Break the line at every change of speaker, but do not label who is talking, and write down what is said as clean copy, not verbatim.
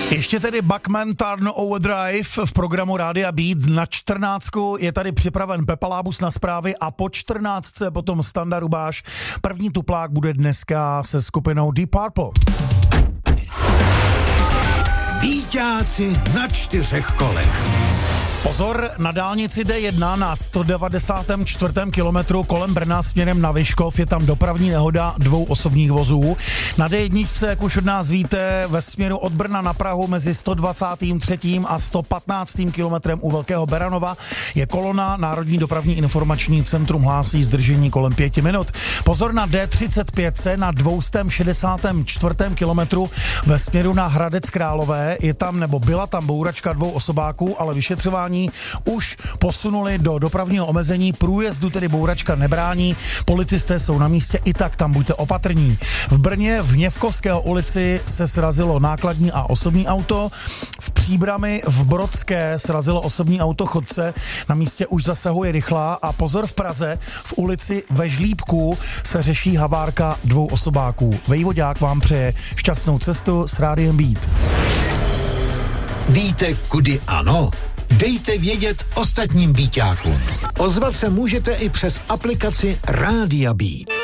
Ještě tedy Bachman Turn Overdrive v programu Rádia Beat na 14. Je tady připraven Pepa Lábus na zprávy a po 14. potom Standa Rubáš. První tuplák bude dneska se skupinou Deep Purple.
Bíťáci na 4 kolech.
Pozor, na dálnici D1 na 194. kilometru kolem Brna směrem na Vyškov je tam dopravní nehoda 2 osobních vozů. Na D1, jak už od nás víte, ve směru od Brna na Prahu mezi 123. a 115. kilometrem u Velkého Beranova je kolona. Národní dopravní informační centrum hlásí zdržení kolem 5 minut. Pozor na D35 na 264. kilometru ve směru na Hradec Králové. Je tam nebo byla tam bouračka 2 osobáků, ale vyšetřování už posunuli do dopravního omezení, průjezdu tedy bouračka nebrání, policisté jsou na místě, i tak tam buďte opatrní. V Brně v Hněvkovského ulici se srazilo nákladní a osobní auto, v Příbrami v Brodské srazilo osobní auto chodce, na místě už zasahuje rychlá a pozor v Praze, v ulici ve Žlíbku se řeší havárka 2 osobáků. Vejvodák vám přeje šťastnou cestu s Rádiem Beat.
Víte, kudy ano? Dejte vědět ostatním Bíťákům. Ozvat se můžete i přes aplikaci Rádia Beat.